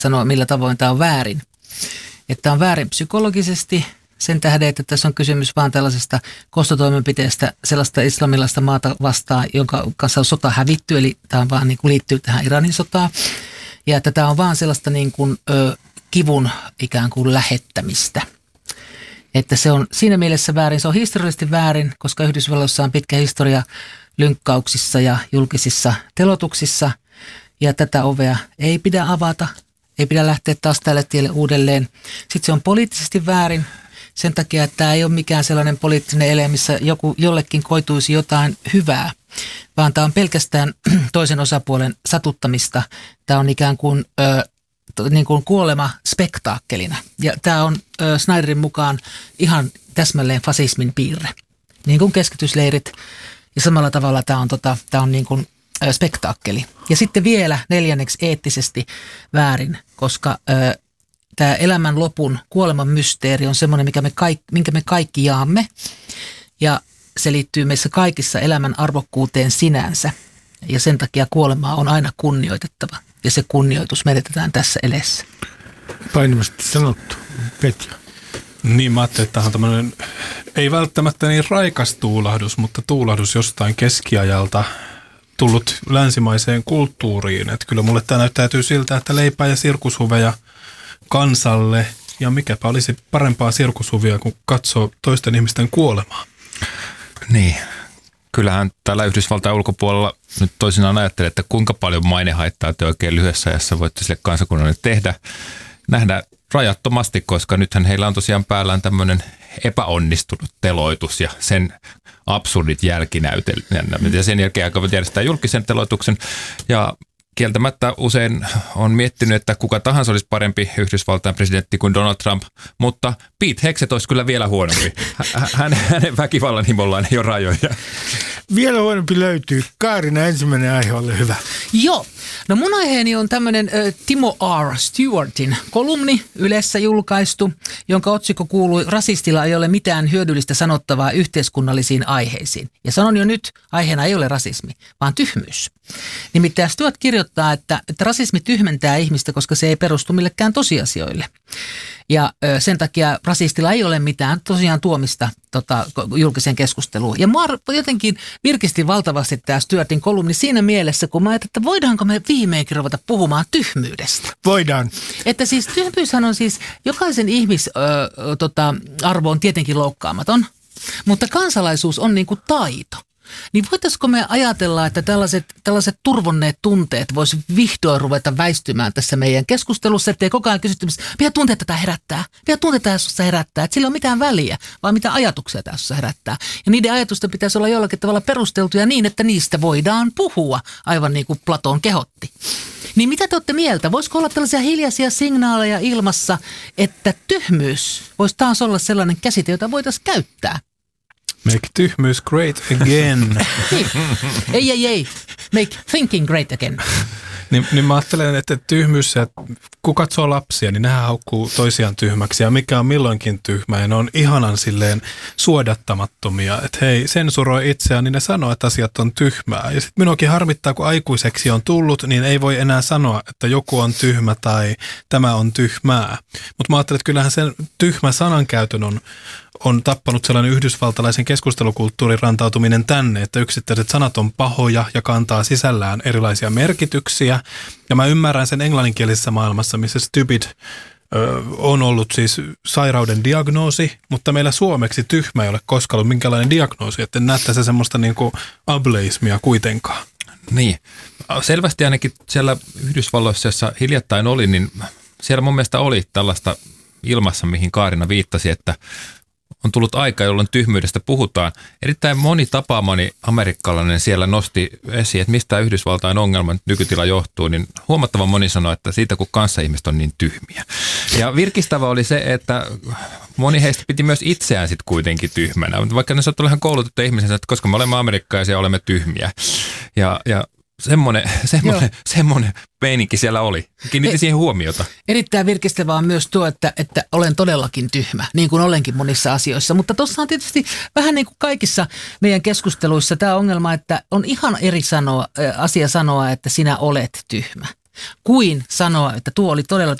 sanoa, millä tavoin tämä on väärin. Että on väärin psykologisesti sen tähden, että tässä on kysymys vaan tällaisesta kostotoimenpiteestä sellaista islamilaista maata vastaan, jonka kanssa on sota hävitty, eli tämä on vaan niin kuin liittyy tähän Iranin sotaan. Ja että tämä on vaan sellaista niin kuin, kivun ikään kuin lähettämistä. Että se on siinä mielessä väärin. Se on historiallisesti väärin, koska Yhdysvalloissa on pitkä historia lynkkauksissa ja julkisissa telotuksissa. Ja tätä ovea ei pidä avata, ei pidä lähteä taas tälle tielle uudelleen. Sitten se on poliittisesti väärin sen takia, että tämä ei ole mikään sellainen poliittinen ele, missä jollekin koituisi jotain hyvää, vaan tämä on pelkästään toisen osapuolen satuttamista. Tämä on ikään kuin niin kuin kuolema spektaakkelina. Ja tämä on Snyderin mukaan ihan täsmälleen fasismin piirre. Niin kuin keskitysleirit. Ja samalla tavalla tämä on niin kuin spektaakkeli. Ja sitten vielä neljänneksi eettisesti väärin, koska tämä elämän lopun kuoleman mysteeri on semmoinen, minkä me kaikki jaamme. Ja se liittyy meissä kaikissa elämän arvokkuuteen sinänsä. Ja sen takia kuolemaa on aina kunnioitettava. Ja se kunnioitus menetetään tässä elessä. Painavasti sanottu. Petja. Niin, mä ajattelin, että tämä on tämmöinen, ei välttämättä niin raikas tuulahdus, mutta tuulahdus jostain keskiajalta tullut länsimaiseen kulttuuriin. Että kyllä mulle tämä näyttäytyy siltä, että leipää ja sirkushuveja kansalle. Ja mikäpä olisi parempaa sirkushuvia, kun katsoo toisten ihmisten kuolemaa. Niin. Kyllähän täällä Yhdysvaltain ulkopuolella nyt toisinaan ajattelee, että kuinka paljon mainehaittaa te oikein lyhyessä ajassa voitte sille kansakunnalle tehdä. Nähdä rajattomasti, koska nythän heillä on tosiaan päällään tämmöinen epäonnistunut teloitus ja sen absurdit jälkinäytelmät. Ja sen jälkeen aikovat järjestää julkisen teloituksen. Ja kieltämättä usein on miettinyt, että kuka tahansa olisi parempi Yhdysvaltain presidentti kuin Donald Trump, mutta Pete Hegseth olisi kyllä vielä huonompi. Hänen väkivallan himollaan ei ole rajoja. Vielä huonompi löytyy. Kaarina, ensimmäinen aihe, ole hyvä. Joo. No mun aiheeni on tämmöinen Timo R. Stewartin kolumni Ylessä julkaistu, jonka otsikko kuului "Rasistilla ei ole mitään hyödyllistä sanottavaa yhteiskunnallisiin aiheisiin". Ja sanon jo nyt, aiheena ei ole rasismi, vaan tyhmyys. Nimittäin Stewart kirjoittaa, että rasismi tyhmentää ihmistä, koska se ei perustu millekään tosiasioille. Ja sen takia rasistilla ei ole mitään tosiaan tuomista julkiseen keskusteluun. Ja mua jotenkin virkisti valtavasti tämä Stewartin kolumni siinä mielessä, kun mä ajattelin, että voidaanko me viimeinkin ruveta puhumaan tyhmyydestä. Voidaan. Että siis tyhmyyshän on siis, jokaisen arvo on tietenkin loukkaamaton, mutta kansalaisuus on niin kuin taito. Niin voitaisiko me ajatella, että tällaiset turvonneet tunteet voisi vihdoin ruveta väistymään tässä meidän keskustelussa, ettei koko ajan kysytty, mitä tunteita tämä herättää, mitä tunteita tässä herättää, että sillä ei ole mitään väliä, vaan mitä ajatuksia tässä herättää. Ja niiden ajatusten pitäisi olla jollakin tavalla perusteltuja niin, että niistä voidaan puhua, aivan niin kuin Platon kehotti. Niin mitä te olette mieltä? Voisiko olla tällaisia hiljaisia signaaleja ilmassa, että tyhmyys voisi taas olla sellainen käsite, jota voitaisiin käyttää? Make tyhmyys great again. Ei. Make thinking great again. Niin mä ajattelen, että tyhmyys, kun katsoo lapsia, niin nehän haukkuu toisiaan tyhmäksi. Ja mikä on milloinkin tyhmä, ja ne on ihanan silleen suodattamattomia. Että hei, sensuroi itseään, niin ne sanoo, että asiat on tyhmää. Ja sitten minuakin harmittaa, kun aikuiseksi on tullut, niin ei voi enää sanoa, että joku on tyhmä tai tämä on tyhmää. Mutta mä ajattelen, että kyllähän sen tyhmä sanankäytön on tappanut sellainen yhdysvaltalaisen keskustelukulttuurin rantautuminen tänne, että yksittäiset sanat on pahoja ja kantaa sisällään erilaisia merkityksiä. Ja mä ymmärrän sen englanninkielisessä maailmassa, missä stupid on ollut siis sairauden diagnoosi, mutta meillä suomeksi tyhmä ei ole koskaan ollut minkälainen diagnoosi, että en näe tässä semmoista niin kuin ableismia kuitenkaan. Niin, selvästi ainakin siellä Yhdysvalloissa, jossa hiljattain oli, niin siellä mun mielestä oli tällaista ilmassa, mihin Kaarina viittasi, että on tullut aika, jolloin tyhmyydestä puhutaan. Erittäin moni tapaamani amerikkalainen siellä nosti esiin, että mistä Yhdysvaltain ongelman nykytila johtuu, niin huomattavan moni sanoi, että siitä kun kanssaihmiset on niin tyhmiä. Ja virkistävä oli se, että moni heistä piti myös itseään sitten kuitenkin tyhmänä. Vaikka ne saattaa olla ihan koulutettu ihmisiä, että koska me olemme amerikkalaisia, olemme tyhmiä. Ja semmoinen meininki siellä oli. Kiinnitin siihen huomiota. Erittäin virkistävää on myös tuo, että olen todellakin tyhmä, niin kuin olenkin monissa asioissa. Mutta tuossa on tietysti vähän niin kuin kaikissa meidän keskusteluissa tämä ongelma, että on ihan eri asia sanoa, että sinä olet tyhmä. kuin sanoa, että tuo oli todella